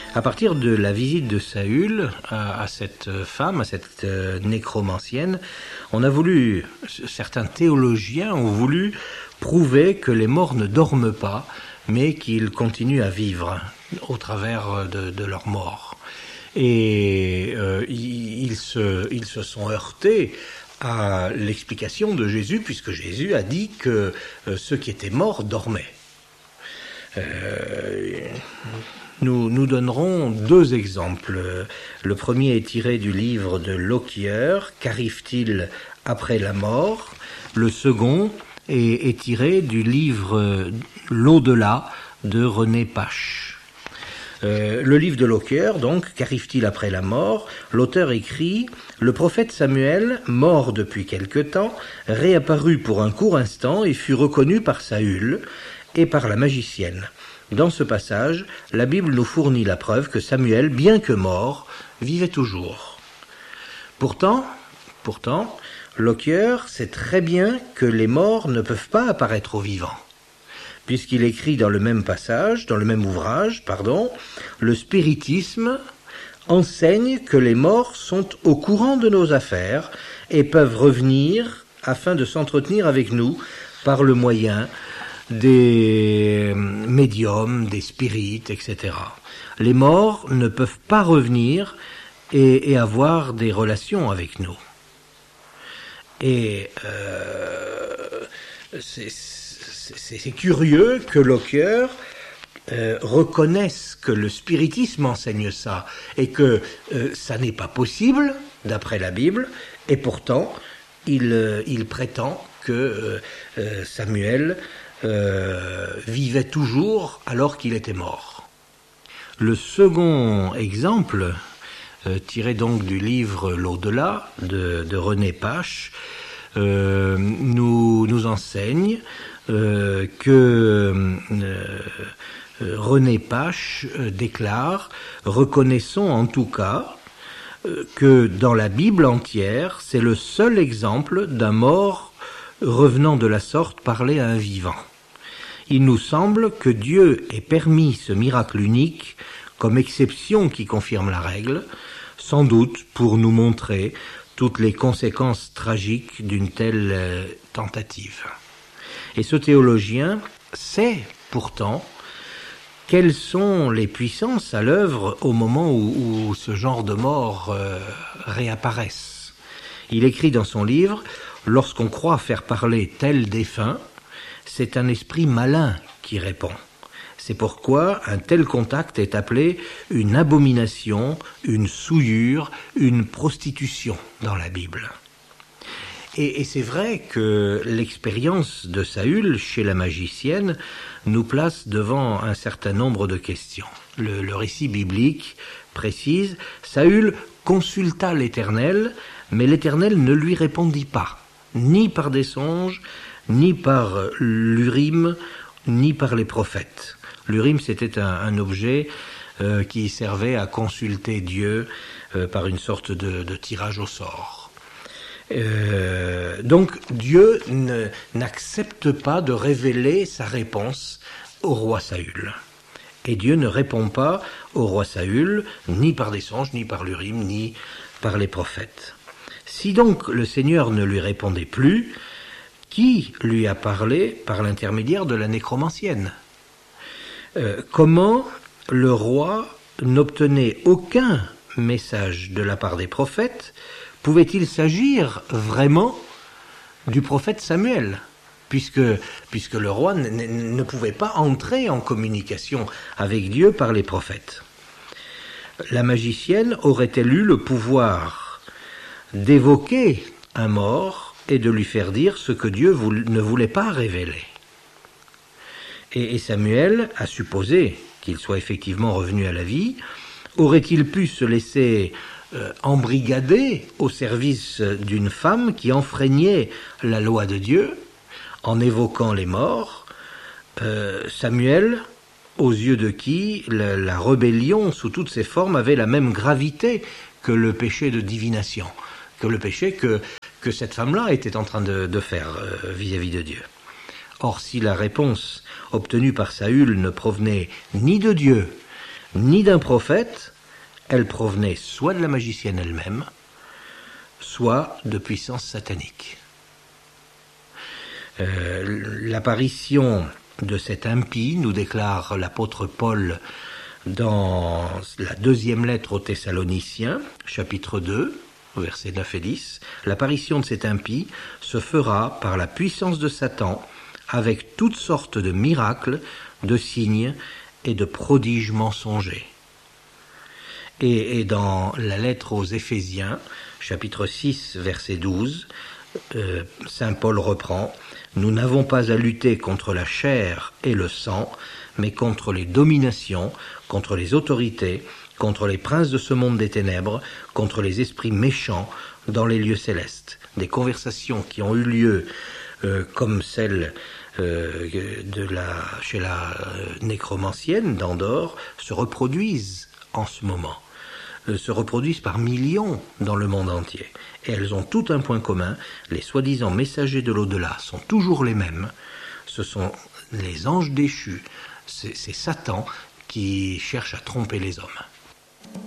À partir de la visite de Saül à cette femme, à cette nécromancienne, certains théologiens ont voulu prouver que les morts ne dorment pas, mais qu'ils continuent à vivre au travers de leur mort. Et ils se sont heurtés à l'explication de Jésus, puisque Jésus a dit que ceux qui étaient morts dormaient. Nous donnerons deux exemples. Le premier est tiré du livre de Lockyer, Qu'arrive-t-il après la mort? Le second est tiré du livre L'au-delà de René Pache. Le livre de Lockyer, donc, Qu'arrive-t-il après la mort? L'auteur écrit « Le prophète Samuel, mort depuis quelque temps, réapparut pour un court instant et fut reconnu par Saül et par la magicienne. Dans ce passage, la Bible nous fournit la preuve que Samuel, bien que mort, vivait toujours. Pourtant, Lockyer sait très bien que les morts ne peuvent pas apparaître aux vivants. Puisqu'il écrit dans le même ouvrage, le spiritisme enseigne que les morts sont au courant de nos affaires et peuvent revenir afin de s'entretenir avec nous par le moyen des médiums, des spirites, etc. Les morts ne peuvent pas revenir et avoir des relations avec nous. Et c'est curieux que Lockyer reconnaisse que le spiritisme enseigne ça et que ça n'est pas possible d'après la Bible, et pourtant il prétend que Samuel vivait toujours alors qu'il était mort. Le second exemple, tiré donc du livre L'au-delà de René Pache, nous enseigne que René Pache déclare « Reconnaissons en tout cas que dans la Bible entière, c'est le seul exemple d'un mort revenant de la sorte parler à un vivant. Il nous semble que Dieu ait permis ce miracle unique comme exception qui confirme la règle, sans doute pour nous montrer toutes les conséquences tragiques d'une telle tentative. » Et ce théologien sait pourtant quelles sont les puissances à l'œuvre au moment où ce genre de mort réapparaissent. Il écrit dans son livre « Lorsqu'on croit faire parler tel défunt, c'est un esprit malin qui répond. C'est pourquoi un tel contact est appelé une abomination, une souillure, une prostitution dans la Bible. » Et c'est vrai que l'expérience de Saül chez la magicienne nous place devant un certain nombre de questions. Le récit biblique précise « Saül consulta l'Éternel, mais l'Éternel ne lui répondit pas, ni par des songes, ni par l'Urim, ni par les prophètes. » L'Urim, c'était un objet qui servait à consulter Dieu par une sorte de tirage au sort. Donc Dieu n'accepte pas de révéler sa réponse au roi Saül. Et Dieu ne répond pas au roi Saül, ni par des songes, ni par l'Urim, ni par les prophètes. Si donc le Seigneur ne lui répondait plus, qui lui a parlé par l'intermédiaire de la nécromancienne? Comment le roi n'obtenait aucun message de la part des prophètes? Pouvait-il s'agir vraiment du prophète Samuel, puisque le roi ne pouvait pas entrer en communication avec Dieu par les prophètes? La magicienne aurait-elle eu le pouvoir d'évoquer un mort et de lui faire dire ce que Dieu ne voulait pas révéler? Et Samuel a supposé qu'il soit effectivement revenu à la vie. Aurait-il pu se laisser embrigadé au service d'une femme qui enfreignait la loi de Dieu en évoquant les morts? Samuel, aux yeux de qui la rébellion sous toutes ses formes avait la même gravité que le péché de divination, que le péché que cette femme-là était en train de faire vis-à-vis de Dieu. Or, si la réponse obtenue par Saül ne provenait ni de Dieu, ni d'un prophète, elles provenaient soit de la magicienne elle-même, soit de puissances sataniques. L'apparition de cette impie, nous déclare l'apôtre Paul dans la deuxième lettre aux Thessaloniciens, chapitre 2, versets 9 et 10, l'apparition de cette impie se fera par la puissance de Satan, avec toutes sortes de miracles, de signes et de prodiges mensongers. Et dans la lettre aux Éphésiens, chapitre 6, verset 12, Saint Paul reprend « Nous n'avons pas à lutter contre la chair et le sang, mais contre les dominations, contre les autorités, contre les princes de ce monde des ténèbres, contre les esprits méchants dans les lieux célestes. » Des conversations qui ont eu lieu comme celle chez la nécromancienne d'Andorre se reproduisent en ce moment, se reproduisent par millions dans le monde entier. Et elles ont tout un point commun, les soi-disant messagers de l'au-delà sont toujours les mêmes, ce sont les anges déchus, c'est Satan qui cherche à tromper les hommes.